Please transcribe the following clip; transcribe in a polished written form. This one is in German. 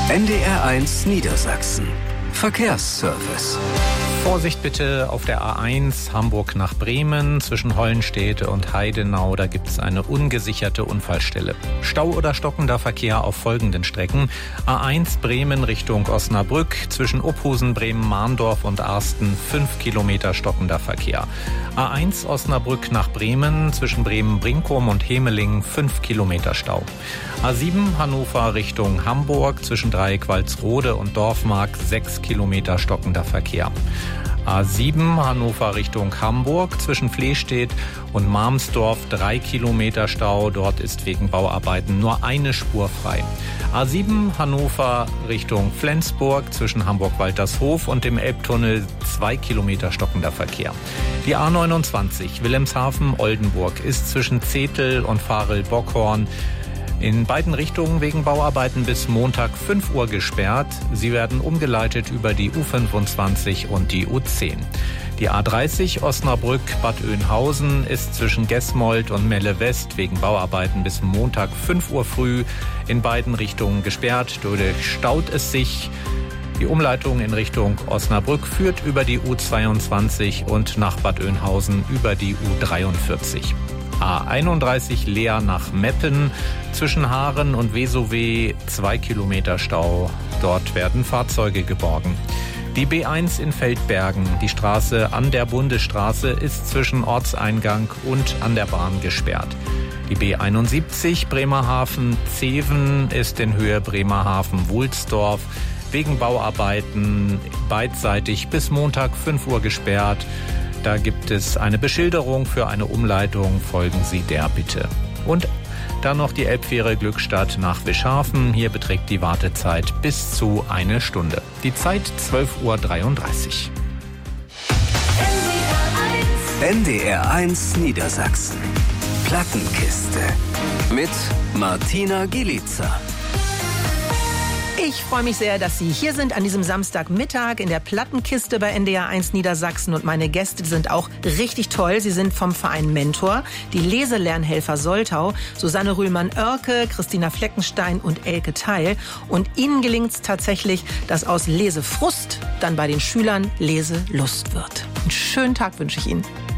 NDR1 Niedersachsen. Verkehrsservice. Vorsicht bitte auf der A1 Hamburg nach Bremen zwischen Hollenstede und Heidenau. Da gibt es eine ungesicherte Unfallstelle. Stau oder stockender Verkehr auf folgenden Strecken. A1 Bremen Richtung Osnabrück zwischen Uphusen, Bremen-Mahndorf und Arsten 5 Kilometer stockender Verkehr. A1 Osnabrück nach Bremen zwischen Bremen-Brinkum und Hemeling 5 Kilometer Stau. A7 Hannover Richtung Hamburg zwischen Dreieck-Walsrode und Dorfmark 6 Kilometer stockender Verkehr. A7 Hannover Richtung Hamburg zwischen Flehstedt und Marmsdorf 3 Kilometer Stau. Dort ist wegen Bauarbeiten nur eine Spur frei. A7 Hannover Richtung Flensburg zwischen Hamburg-Waltershof und dem Elbtunnel 2 Kilometer stockender Verkehr. Die A29 Wilhelmshaven-Oldenburg ist zwischen Zetel und Varel-Bockhorn in beiden Richtungen wegen Bauarbeiten bis Montag 5 Uhr gesperrt. Sie werden umgeleitet über die U25 und die U10. Die A30 Osnabrück-Bad Oeynhausen ist zwischen Gesmold und Melle-West wegen Bauarbeiten bis Montag 5 Uhr früh in beiden Richtungen gesperrt. Dadurch staut es sich. Die Umleitung in Richtung Osnabrück führt über die U22 und nach Bad Oeynhausen über die U43. A31 Leer nach Meppen zwischen Haaren und Vesowe 2 Kilometer Stau. Dort werden Fahrzeuge geborgen. Die B1 in Feldbergen, die Straße an der Bundesstraße, ist zwischen Ortseingang und an der Bahn gesperrt. Die B71 Bremerhaven-Zeven ist in Höhe Bremerhaven-Wulsdorf wegen Bauarbeiten beidseitig bis Montag 5 Uhr gesperrt. Da gibt es eine Beschilderung für eine Umleitung. Folgen Sie der bitte. Und dann noch die Elbfähre Glückstadt nach Wischhafen. Hier beträgt die Wartezeit bis zu 1 Stunde. Die Zeit 12:33 Uhr. NDR1 Niedersachsen. Plattenkiste. Mit Martina Gielica. Ich freue mich sehr, dass Sie hier sind an diesem Samstagmittag in der Plattenkiste bei NDR1 Niedersachsen. Und meine Gäste sind auch richtig toll. Sie sind vom Verein Mentor, die Leselernhelfer Soltau, Susanne Rühlmann-Oerke, Christina Fleckenstein und Elke Theil. Und Ihnen gelingt es tatsächlich, dass aus Lesefrust dann bei den Schülern Leselust wird. Einen schönen Tag wünsche ich Ihnen.